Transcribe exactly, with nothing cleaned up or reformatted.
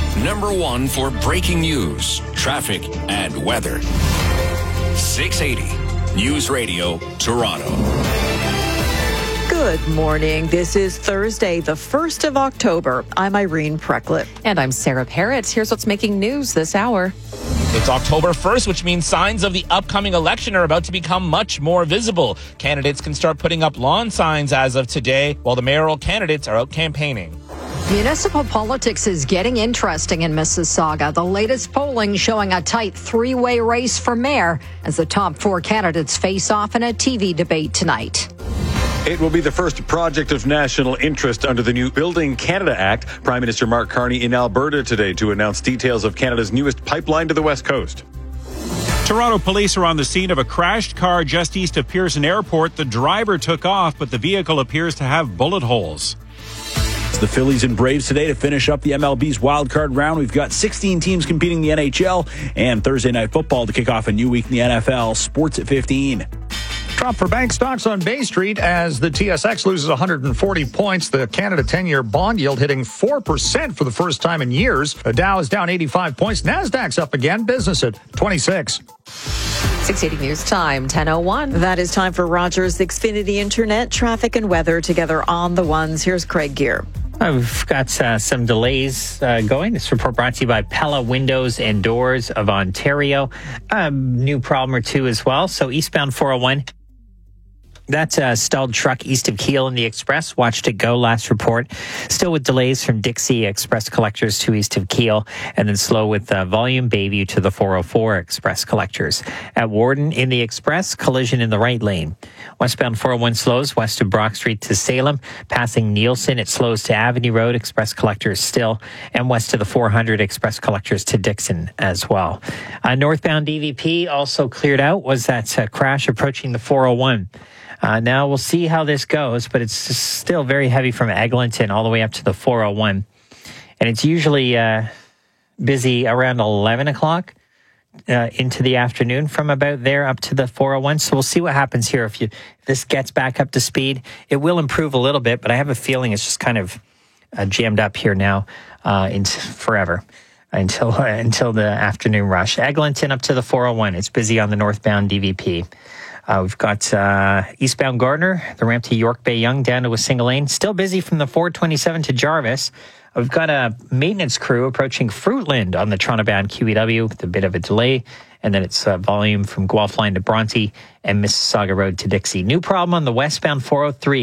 number one for breaking news, traffic, and weather. six eighty News Radio, Toronto. Good morning. This is Thursday, the first of October. I'm Irene Precklett. And I'm Sarah Parrott. Here's what's making news this hour. It's October first, which means signs of the upcoming election are about to become much more visible. Candidates can start putting up lawn signs as of today, while the mayoral candidates are out campaigning. Municipal politics is getting interesting in Mississauga. The latest polling showing a tight three-way race for mayor as the top four candidates face off in a T V debate tonight. It will be the first project of national interest under the new Building Canada Act. Prime Minister Mark Carney in Alberta today to announce details of Canada's newest pipeline to the West Coast. Toronto police are on the scene of a crashed car just east of Pearson Airport. The driver took off, but the vehicle appears to have bullet holes. It's the Phillies and Braves today to finish up the M L B's wildcard round. We've got sixteen teams competing in the N H L and Thursday Night Football to kick off a new week in the N F L. Sports at fifteen. Drop for bank stocks on Bay Street as the T S X loses one hundred forty points. The Canada ten-year bond yield hitting four percent for the first time in years. The Dow is down eighty-five points. Nasdaq's up again. Business at twenty-six. six eighty News Time, ten oh one. That is time for Rogers Xfinity Internet, traffic and weather together on the ones. Here's Craig Gear. Uh, we've got uh, some delays uh, going. This report brought to you by Pella Windows and Doors of Ontario. A new problem or two as well. So eastbound four oh one. That's a stalled truck east of Keele in the Express. Watched it go last report. Still with delays from Dixie Express Collectors to east of Keele, and then slow with uh, Volume Bayview to the four oh four Express Collectors. At Warden in the Express, collision in the right lane. Westbound four oh one slows west of Brock Street to Salem. Passing Nielsen, it slows to Avenue Road, Express Collectors still, and west to the four hundred Express Collectors to Dixon as well. Uh, northbound D V P also cleared out. Was that uh, crash approaching the four oh one. Uh, now we'll see how this goes, but it's still very heavy from Eglinton all the way up to the four oh one. And it's usually uh, busy around eleven o'clock uh, into the afternoon from about there up to the four oh one. So we'll see what happens here. If, you, if this gets back up to speed, it will improve a little bit, but I have a feeling it's just kind of uh, jammed up here now uh, into forever. Until uh, until the afternoon rush. Eglinton up to the four oh one. It's busy on the northbound D V P. Uh, we've got uh, eastbound Gardner, the ramp to York Bay Yonge down to a single lane. Still busy from the four twenty-seven to Jarvis. We've got a maintenance crew approaching Fruitland on the Toronto-bound Q E W with a bit of a delay. And then it's uh, volume from Guelph Line to Bronte and Mississauga Road to Dixie. New problem on the westbound four oh three.